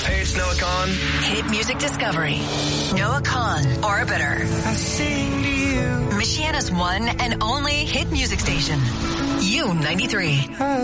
Hey, it's Noah Kahan. Hit music discovery. Noah Kahan, Orbiter. I sing to you. Michiana's one and only hit music station. U93.